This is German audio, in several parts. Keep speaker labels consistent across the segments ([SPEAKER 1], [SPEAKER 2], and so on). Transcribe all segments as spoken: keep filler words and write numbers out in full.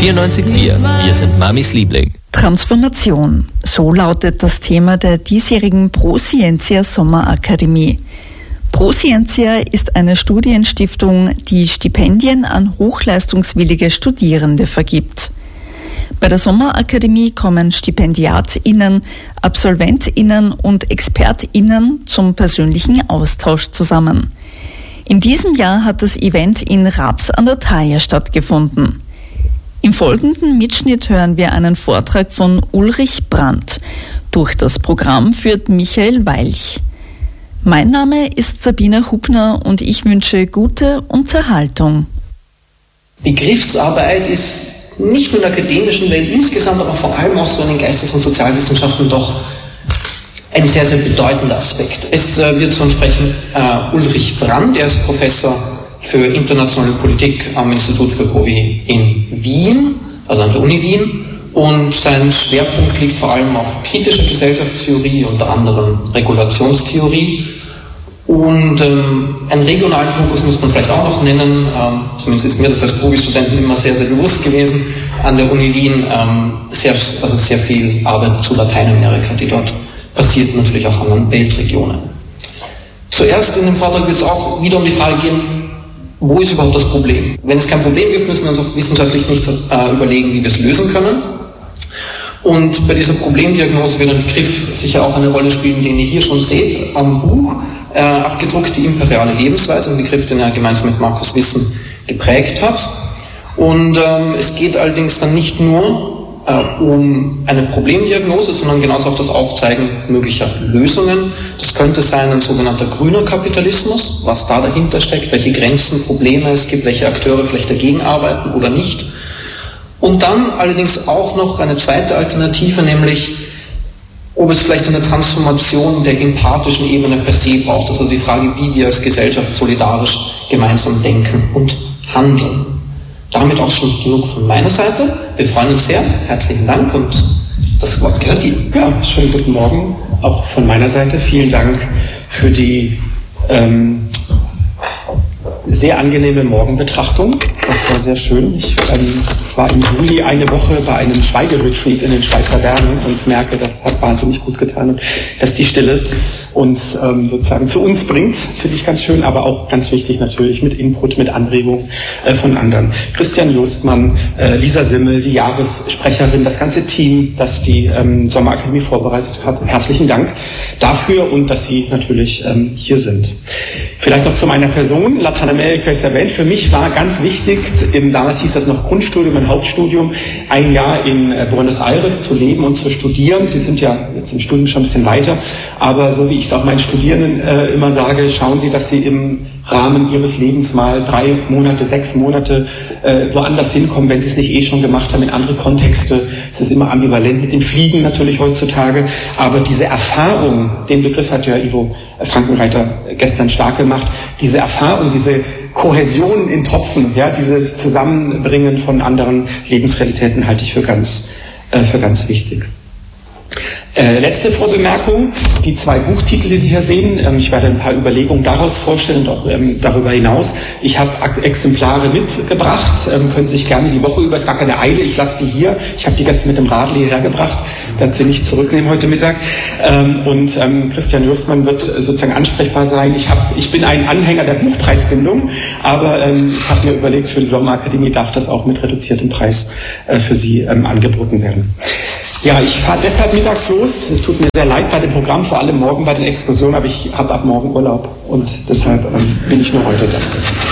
[SPEAKER 1] vierundneunzig Komma vier. Wir sind Mamis Liebling.
[SPEAKER 2] Transformation. So lautet das Thema der diesjährigen ProScientia Sommerakademie. ProScientia ist eine Studienstiftung, die Stipendien an hochleistungswillige Studierende vergibt. Bei der Sommerakademie kommen StipendiatInnen, AbsolventInnen und ExpertInnen zum persönlichen Austausch zusammen. In diesem Jahr hat das Event in Raps an der Thaya stattgefunden. Im folgenden Mitschnitt hören wir einen Vortrag von Ulrich Brandt. Durch das Programm führt Michael Weilch. Mein Name ist Sabine Hubner und ich wünsche gute Unterhaltung.
[SPEAKER 3] Begriffsarbeit ist nicht nur in der akademischen Welt insgesamt, aber vor allem auch so in den Geistes- und Sozialwissenschaften doch ein sehr, sehr bedeutender Aspekt. Es äh, wird zu uns sprechen äh, Ulrich Brandt, er ist Professor für internationale Politik am Institut für Povi in Wien, also an der Uni Wien. Und sein Schwerpunkt liegt vor allem auf kritischer Gesellschaftstheorie, unter anderem Regulationstheorie. Und ähm, einen regionalen Fokus muss man vielleicht auch noch nennen, ähm, zumindest ist mir das als Povi-Studenten immer sehr, sehr bewusst gewesen, an der Uni Wien ähm, sehr, also sehr viel Arbeit zu Lateinamerika, die dort passiert, und natürlich auch anderen Weltregionen. Zuerst in dem Vortrag wird es auch wieder um die Frage gehen, wo ist überhaupt das Problem? Wenn es kein Problem gibt, müssen wir uns auch wissenschaftlich nicht äh, überlegen, wie wir es lösen können. Und bei dieser Problemdiagnose wird ein Begriff sicher auch eine Rolle spielen, den ihr hier schon seht am Buch, äh, abgedruckt, die imperiale Lebensweise, ein Begriff, den er gemeinsam mit Markus Wissen geprägt hat. Und ähm, es geht allerdings dann nicht nur äh, um eine Problemdiagnose, sondern genauso auch das Aufzeigen möglicher Lösungen. Das könnte sein ein sogenannter grüner Kapitalismus, was da dahinter steckt, welche Grenzen, Probleme es gibt, welche Akteure vielleicht dagegen arbeiten oder nicht. Und dann allerdings auch noch eine zweite Alternative, nämlich ob es vielleicht eine Transformation der empathischen Ebene per se braucht, also die Frage, wie wir als Gesellschaft solidarisch gemeinsam denken und handeln. Damit auch schon genug von meiner Seite. Wir freuen uns sehr. Herzlichen Dank und das Wort gehört Ihnen.
[SPEAKER 4] Ja, schönen guten Morgen. Auch von meiner Seite vielen Dank für die ähm, sehr angenehme Morgenbetrachtung. Das war sehr schön. Ich ähm, war im Juli eine Woche bei einem Schweigeretreat in den Schweizer Bergen und merke, das hat wahnsinnig gut getan und dass die Stille uns ähm, sozusagen zu uns bringt, finde ich ganz schön, aber auch ganz wichtig natürlich mit Input, mit Anregung äh, von anderen. Christian Justmann, äh, Lisa Simmel, die Jahressprecherin, das ganze Team, das die ähm, Sommerakademie vorbereitet hat. Herzlichen Dank dafür und dass Sie natürlich ähm, hier sind. Vielleicht noch zu meiner Person. Lateinamerika ist erwähnt. Für mich war ganz wichtig, im, damals hieß das noch Grundstudium, ein Hauptstudium, ein Jahr in äh, Buenos Aires zu leben und zu studieren. Sie sind ja jetzt im Studium schon ein bisschen weiter, aber so wie ich es auch meinen Studierenden äh, immer sage, schauen Sie, dass Sie im Rahmen Ihres Lebens mal drei Monate, sechs Monate äh, woanders hinkommen, wenn Sie es nicht eh schon gemacht haben, in andere Kontexte. Es ist immer ambivalent mit dem Fliegen natürlich heutzutage, aber diese Erfahrung, den Begriff hat ja Ivo Frankenreiter gestern stark gemacht, diese Erfahrung, diese Kohäsion in Tropfen, ja, dieses Zusammenbringen von anderen Lebensrealitäten halte ich für ganz, äh, für ganz wichtig. Äh, letzte Vorbemerkung, die zwei Buchtitel, die Sie hier sehen. Ähm, ich werde ein paar Überlegungen daraus vorstellen und auch ähm, darüber hinaus. Ich habe Exemplare mitgebracht, ähm, können Sie sich gerne die Woche über, ist gar keine Eile, ich lasse die hier. Ich habe die gestern mit dem Radl hierher gebracht, werde sie nicht zurücknehmen heute Mittag. Ähm, und ähm, Christian Justmann wird sozusagen ansprechbar sein. Ich, hab, ich bin ein Anhänger der Buchpreisbindung, aber ähm, ich habe mir überlegt, für die Sommerakademie darf das auch mit reduziertem Preis äh, für Sie ähm, angeboten werden. Ja, ich fahre deshalb mittags los. Es tut mir sehr leid bei dem Programm, vor allem morgen bei den Exkursionen, aber ich habe ab morgen Urlaub und deshalb ähm, bin ich nur heute da.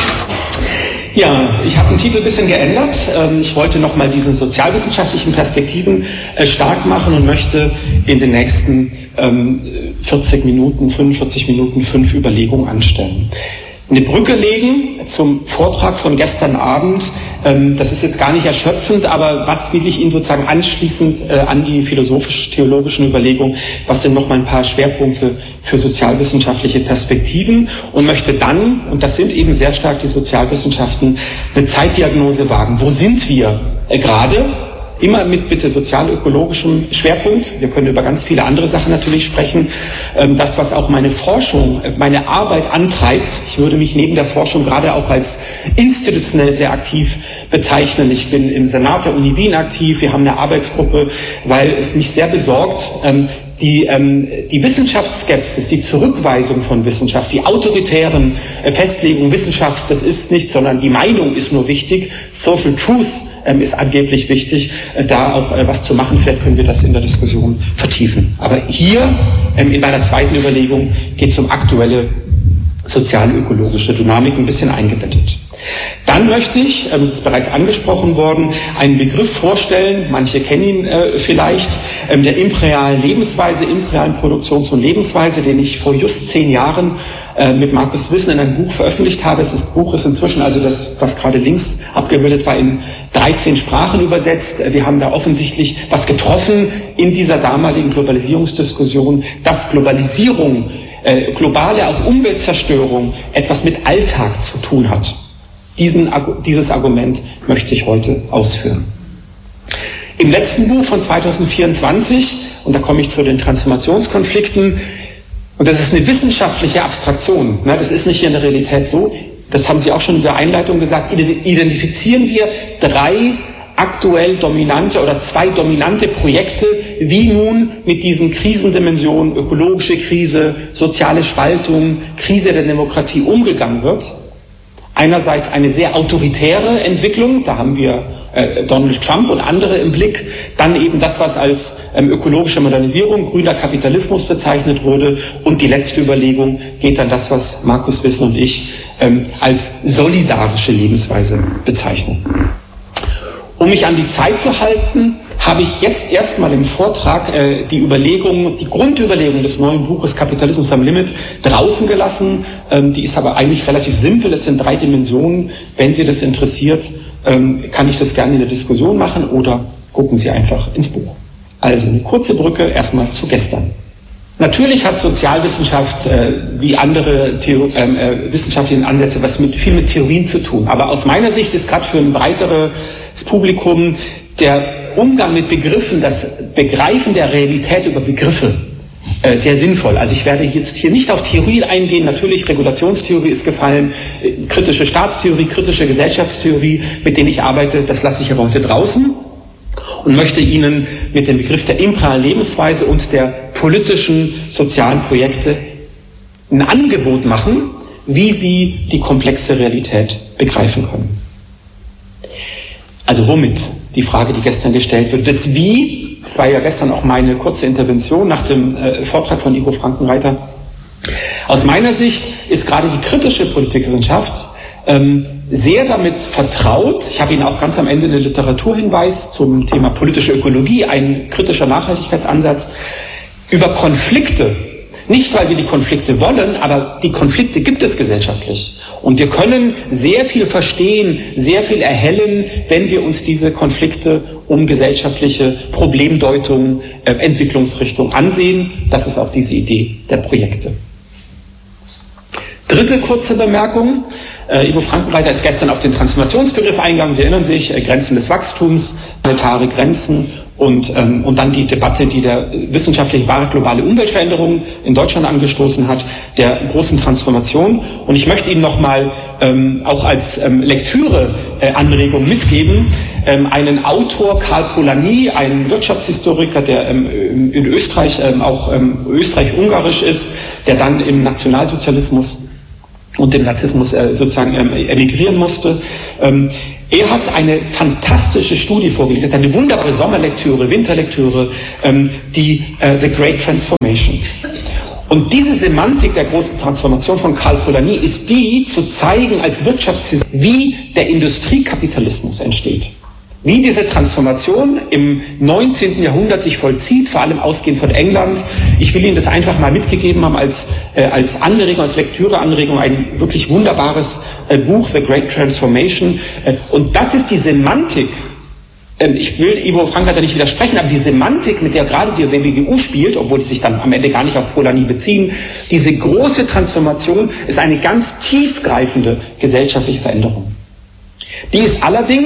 [SPEAKER 4] Ja, ich habe den Titel ein bisschen geändert. Ähm, ich wollte nochmal diese sozialwissenschaftlichen Perspektiven äh, stark machen und möchte in den nächsten ähm, vierzig Minuten, fünfundvierzig Minuten fünf Überlegungen anstellen. Eine Brücke legen zum Vortrag von gestern Abend. Ähm, das ist jetzt gar nicht erschöpfend, aber was will ich Ihnen sozusagen anschließend äh, an die philosophisch-theologischen Überlegungen, was sind noch mal ein paar Schwerpunkte für sozialwissenschaftliche Perspektiven und möchte dann, und das sind eben sehr stark die Sozialwissenschaften, eine Zeitdiagnose wagen. Wo sind wir äh, gerade immer mit bitte sozial-ökologischem Schwerpunkt. Wir können über ganz viele andere Sachen natürlich sprechen. Das, was auch meine Forschung, meine Arbeit antreibt, ich würde mich neben der Forschung gerade auch als institutionell sehr aktiv bezeichnen. Ich bin im Senat der Uni Wien aktiv. Wir haben eine Arbeitsgruppe, weil es mich sehr besorgt, Die, ähm, die Wissenschaftsskepsis, die Zurückweisung von Wissenschaft, die autoritären äh, Festlegungen, Wissenschaft, das ist nicht, sondern die Meinung ist nur wichtig, Social Truth ähm, ist angeblich wichtig, äh, da auch äh, was zu machen, vielleicht können wir das in der Diskussion vertiefen. Aber hier ähm, in meiner zweiten Überlegung geht es um aktuelle sozial-ökologische Dynamik ein bisschen eingebettet. Dann möchte ich, es ist bereits angesprochen worden, einen Begriff vorstellen, manche kennen ihn äh, vielleicht, ähm, der imperialen Lebensweise, imperialen Produktions- und Lebensweise, den ich vor just zehn Jahren äh, mit Markus Wissen in einem Buch veröffentlicht habe. Das Buch ist inzwischen, also das, was gerade links abgebildet war, in dreizehn Sprachen übersetzt. Wir haben da offensichtlich was getroffen in dieser damaligen Globalisierungsdiskussion, dass Globalisierung, äh, globale auch Umweltzerstörung etwas mit Alltag zu tun hat. Diesen, dieses Argument möchte ich heute ausführen. Im letzten Buch von zwanzig vierundzwanzig, und da komme ich zu den Transformationskonflikten, und das ist eine wissenschaftliche Abstraktion, ne, das ist nicht hier in der Realität so, das haben Sie auch schon in der Einleitung gesagt, identifizieren wir drei aktuell dominante oder zwei dominante Projekte, wie nun mit diesen Krisendimensionen, ökologische Krise, soziale Spaltung, Krise der Demokratie umgegangen wird. Einerseits eine sehr autoritäre Entwicklung, da haben wir äh, Donald Trump und andere im Blick, dann eben das, was als ähm, ökologische Modernisierung, grüner Kapitalismus bezeichnet wurde, und die letzte Überlegung geht dann das, was Markus Wissen und ich ähm, als solidarische Lebensweise bezeichnen. Um mich an die Zeit zu halten, habe ich jetzt erstmal im Vortrag äh, die Überlegung, die Grundüberlegung des neuen Buches Kapitalismus am Limit draußen gelassen. Ähm, die ist aber eigentlich relativ simpel. Es sind drei Dimensionen. Wenn Sie das interessiert, ähm, kann ich das gerne in der Diskussion machen oder gucken Sie einfach ins Buch. Also eine kurze Brücke erstmal zu gestern. Natürlich hat Sozialwissenschaft äh, wie andere Theo- äh, wissenschaftliche Ansätze was mit, viel mit Theorien zu tun. Aber aus meiner Sicht ist gerade für ein breiteres Publikum der Umgang mit Begriffen, das Begreifen der Realität über Begriffe äh, sehr sinnvoll. Also ich werde jetzt hier nicht auf Theorie eingehen. Natürlich, Regulationstheorie ist gefallen, äh, kritische Staatstheorie, kritische Gesellschaftstheorie, mit denen ich arbeite, das lasse ich aber heute draußen. Und möchte Ihnen mit dem Begriff der imperialen Lebensweise und der politischen, sozialen Projekte ein Angebot machen, wie Sie die komplexe Realität begreifen können. Also womit? Die Frage, die gestern gestellt wird. Das Wie, das war ja gestern auch meine kurze Intervention nach dem äh, Vortrag von Ivo Frankenreiter. Aus meiner Sicht ist gerade die kritische Politikwissenschaft ähm, sehr damit vertraut. Ich habe Ihnen auch ganz am Ende einen Literaturhinweis zum Thema politische Ökologie, ein kritischer Nachhaltigkeitsansatz, über Konflikte. Nicht, weil wir die Konflikte wollen, aber die Konflikte gibt es gesellschaftlich. Und wir können sehr viel verstehen, sehr viel erhellen, wenn wir uns diese Konflikte um gesellschaftliche Problemdeutung, äh, Entwicklungsrichtung ansehen. Das ist auch diese Idee der Projekte. Dritte kurze Bemerkung. Äh, Ivo Frankenreiter ist gestern auf den Transformationsbegriff eingegangen. Sie erinnern sich, äh, Grenzen des Wachstums, planetare Grenzen und, ähm, und dann die Debatte, die der wissenschaftliche wahre globale Umweltveränderung in Deutschland angestoßen hat, der großen Transformation. Und ich möchte Ihnen nochmal ähm, auch als ähm, Lektüre-Anregung äh, mitgeben, ähm, einen Autor, Karl Polanyi, ein Wirtschaftshistoriker, der ähm, in Österreich ähm, auch ähm, österreich-ungarisch ist, der dann im Nationalsozialismus und dem Narzissmus äh, sozusagen ähm, emigrieren musste. Ähm, er hat eine fantastische Studie vorgelegt, das ist eine wunderbare Sommerlektüre, Winterlektüre, ähm, die äh, The Great Transformation. Und diese Semantik der großen Transformation von Karl Polanyi ist die, zu zeigen als Wirtschaftshistoriker, wie der Industriekapitalismus entsteht. Wie diese Transformation im neunzehnten Jahrhundert sich vollzieht, vor allem ausgehend von England. Ich will Ihnen das einfach mal mitgegeben haben als, äh, als Anregung, als Lektüreanregung, ein wirklich wunderbares äh, Buch, The Great Transformation. Äh, und das ist die Semantik. Äh, ich will Ivo Frankenreiter nicht widersprechen, aber die Semantik, mit der gerade die W G U spielt, obwohl die sich dann am Ende gar nicht auf Polanyi beziehen, diese große Transformation ist eine ganz tiefgreifende gesellschaftliche Veränderung. Die ist allerdings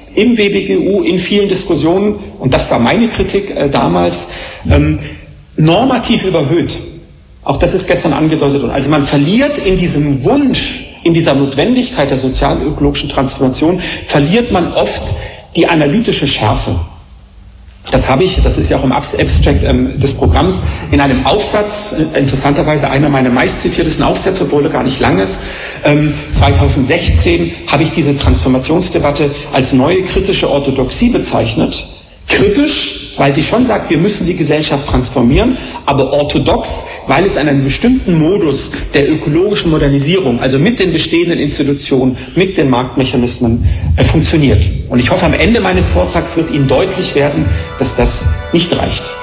[SPEAKER 4] im W B G U in vielen Diskussionen, und das war meine Kritik äh, damals, ähm, normativ überhöht. Auch das ist gestern angedeutet worden. Also man verliert in diesem Wunsch, in dieser Notwendigkeit der sozialökologischen Transformation, verliert man oft die analytische Schärfe. Das habe ich, das ist ja auch im Abstract ähm, des Programms, in einem Aufsatz, äh, interessanterweise einer meiner meistzitiertesten Aufsätze, obwohl er gar nicht lang ist, ähm, zweitausendsechzehn habe ich diese Transformationsdebatte als neue kritische Orthodoxie bezeichnet. Kritisch, weil sie schon sagt, wir müssen die Gesellschaft transformieren, aber orthodox, weil es einen bestimmten Modus der ökologischen Modernisierung, also mit den bestehenden Institutionen, mit den Marktmechanismen äh, funktioniert. Und ich hoffe, am Ende meines Vortrags wird Ihnen deutlich werden, dass das nicht reicht.